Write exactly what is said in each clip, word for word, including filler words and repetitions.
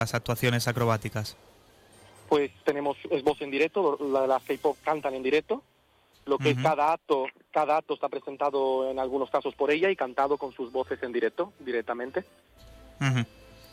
las actuaciones acrobáticas? Pues tenemos, es voz en directo, la- las K-pop cantan en directo, lo que Ujú. es cada acto, cada acto está presentado en algunos casos por ella y cantado con sus voces en directo, directamente. Ujú.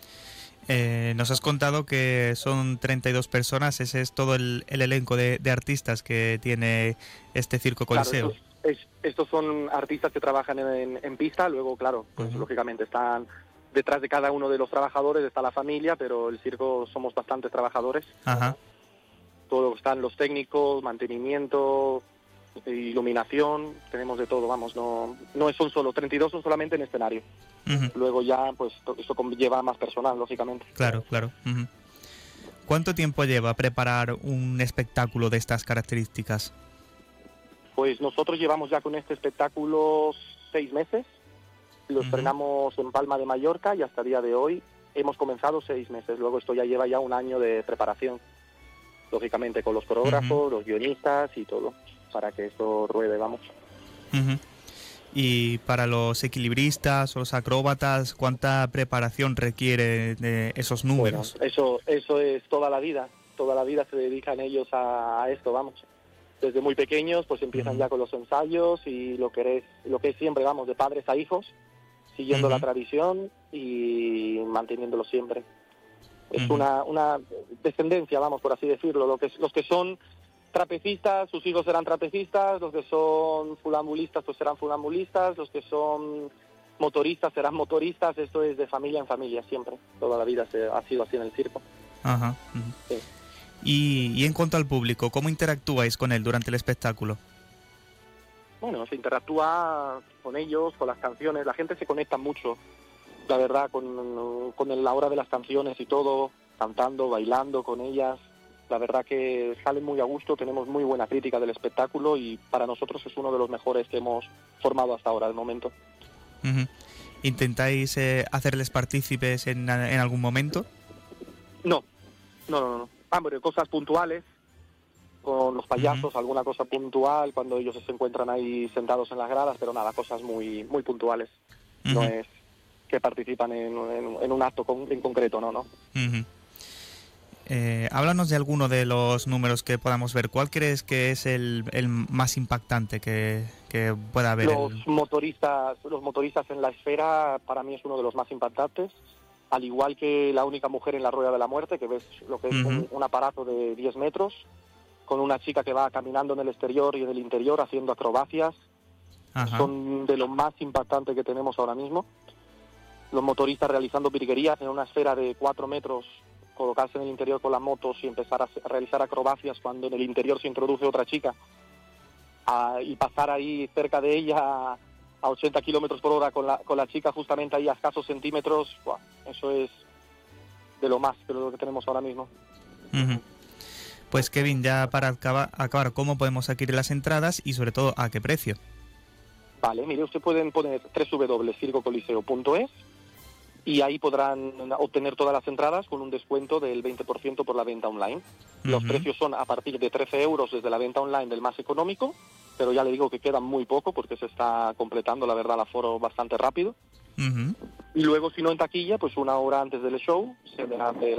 Eh, nos has contado que son treinta y dos personas, ese es todo el, el elenco de, de artistas que tiene este circo Claro, coliseo. estos, es- estos son artistas que trabajan en, en pista, luego, claro, pues Ujú. lógicamente están detrás de cada uno de los trabajadores, está la familia, pero el circo somos bastantes trabajadores. Ajá. Todo, están los técnicos, mantenimiento, iluminación, tenemos de todo, vamos, no no son solo treinta y dos, son solamente en escenario. Ujú. Luego ya, pues to- eso lleva más personal, lógicamente. Claro, claro. Ujú. ¿Cuánto tiempo lleva preparar un espectáculo de estas características? Pues nosotros llevamos ya con este espectáculo seis meses, lo Ujú. estrenamos en Palma de Mallorca y hasta el día de hoy hemos comenzado seis meses, luego esto ya lleva ya un año de preparación, lógicamente con los coreógrafos, los guionistas y todo, para que esto ruede, vamos. Ujú. Y para los equilibristas o los acróbatas, ¿cuánta preparación requiere de esos Bueno, números? eso, eso es toda la vida, toda la vida se dedican ellos a, a esto, vamos. Desde muy pequeños pues empiezan Ujú. ya con los ensayos y lo que es, lo que es siempre, vamos, de padres a hijos, siguiendo Ujú. la tradición y manteniéndolo siempre. Es Ujú. una, una descendencia, vamos, por así decirlo. Lo que, los que son trapecistas, sus hijos serán trapecistas, los que son funambulistas pues serán funambulistas, los que son motoristas serán motoristas, esto es de familia en familia siempre, toda la vida se, ha sido así en el circo. Ajá. Ujú. Sí. Y, y en cuanto al público, ¿cómo interactúais con él durante el espectáculo? Bueno, se interactúa con ellos, con las canciones, la gente se conecta mucho, la verdad, con, con la hora de las canciones y todo, cantando, bailando con ellas. La verdad que sale muy a gusto, tenemos muy buena crítica del espectáculo y para nosotros es uno de los mejores que hemos formado hasta ahora, al momento. Ujú. ¿Intentáis eh, hacerles partícipes en, en algún momento? No, no, no, no. Ah, pero cosas puntuales, con los payasos, Ujú. alguna cosa puntual, cuando ellos se encuentran ahí sentados en las gradas, pero nada, cosas muy muy puntuales. No Ujú. es que participan en, en- en un acto con- en concreto, no, no. Ujú. Eh, háblanos de alguno de los números que podamos ver. ¿Cuál crees que es el, el más impactante que, que pueda haber? Los El... motoristas, los motoristas en la esfera para mí es uno de los más impactantes, al igual que la única mujer en la rueda de la muerte, que ves lo que es Ujú. un, un aparato de diez metros, con una chica que va caminando en el exterior y en el interior haciendo acrobacias. Ajá. Son de lo más impactante que tenemos ahora mismo. Los motoristas realizando virguerías en una esfera de cuatro metros, colocarse en el interior con las motos y empezar a, hacer- a realizar acrobacias cuando en el interior se introduce otra chica, a- y pasar ahí cerca de ella a, a ochenta kilómetros por hora con la, con la chica justamente ahí a escasos centímetros. Buah, eso es de lo más, de lo que tenemos ahora mismo. Ujú. Pues Kevin, ya para acaba- acabar, ¿cómo podemos adquirir las entradas y sobre todo a qué precio? Vale, mire, usted pueden poner doble u doble u doble u punto circo coliseo punto es y ahí podrán obtener todas las entradas con un descuento del veinte por ciento por la venta online. Los Ujú. precios son a partir de trece euros desde la venta online del más económico, pero ya le digo que quedan muy poco porque se está completando, la verdad, el aforo bastante rápido. Ujú. Y luego, si no en taquilla, pues una hora antes del show se verá